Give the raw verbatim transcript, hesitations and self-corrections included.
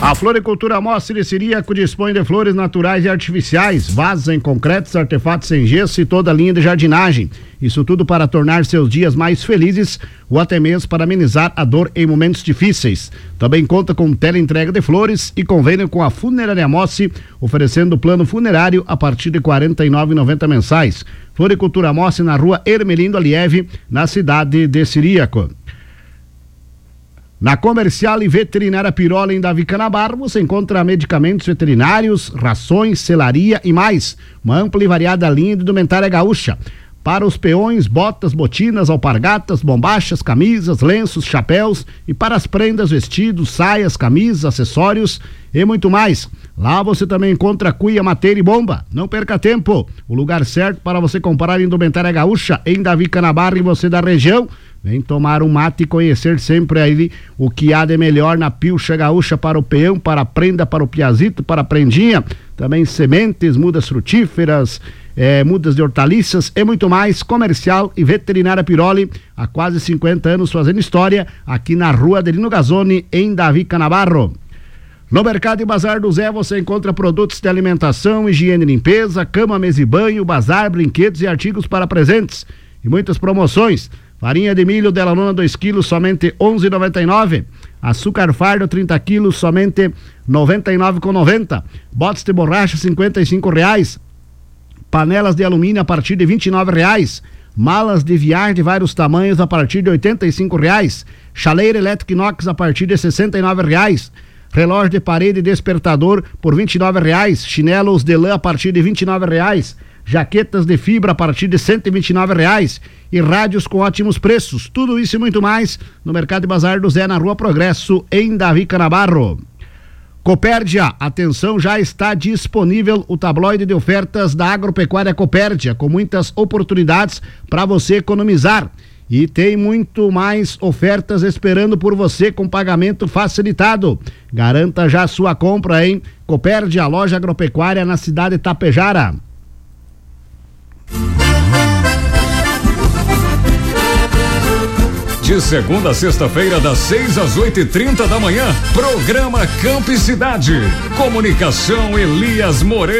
A Floricultura Mostra e Ciríaco dispõe de flores naturais e artificiais, vasos em concretos, artefatos em gesso e toda a linha de jardinagem. Isso tudo para tornar seus dias mais felizes ou até mesmo para amenizar a dor em momentos difíceis. Também conta com teleentrega de flores e convênio com a Funerária Mossi, oferecendo plano funerário a partir de quarenta e nove reais e noventa centavos mensais. Floricultura Mossi na rua Hermelindo Alieve, na cidade de Ciríaco. Na Comercial e Veterinária Pirola, em Davi Canabarro, você encontra medicamentos veterinários, rações, selaria e mais. Uma ampla e variada linha de indumentária gaúcha. Para os peões, botas, botinas, alpargatas, bombachas, camisas, lenços, chapéus e para as prendas, vestidos, saias, camisas, acessórios e muito mais. Lá você também encontra cuia, mateira e bomba. Não perca tempo. O lugar certo para você comprar indumentária gaúcha em Davi Canabarro e você da região. Vem tomar um mate e conhecer sempre aí o que há de melhor na pilcha gaúcha para o peão, para a prenda, para o piazito, para a prendinha. Também sementes, mudas frutíferas, eh, mudas de hortaliças e muito mais. Comercial e Veterinária Piroli, há quase cinquenta anos fazendo história, aqui na rua Adelino Gazzoni, em Davi Canabarro. No Mercado e Bazar do Zé você encontra produtos de alimentação, higiene e limpeza, cama, mesa e banho, bazar, brinquedos e artigos para presentes. E muitas promoções. Farinha de milho Delanona dois quilos, somente onze reais e noventa e nove centavos. Açúcar fardo trinta quilos, somente noventa e nove reais e noventa centavos. Botes de borracha cinquenta e cinco reais. Panelas de alumínio a partir de vinte e nove reais. Malas de viagem de vários tamanhos a partir de oitenta e cinco reais. Chaleira elétrica inox a partir de sessenta e nove reais. Relógio de parede e despertador por vinte e nove reais. Chinelos de lã a partir de vinte e nove reais. Jaquetas de fibra a partir de cento e vinte e nove reais e rádios com ótimos preços. Tudo isso e muito mais no Mercado e Bazar do Zé, na Rua Progresso, em Davi Canabarro. Copérdia, atenção, já está disponível o tabloide de ofertas da Agropecuária Copérdia, com muitas oportunidades para você economizar. E tem muito mais ofertas esperando por você com pagamento facilitado. Garanta já a sua compra em Copérdia, loja agropecuária na cidade de Tapejara. De segunda a sexta-feira, das seis às oito e trinta da manhã, programa Campo e Cidade. Comunicação Elias Moreira.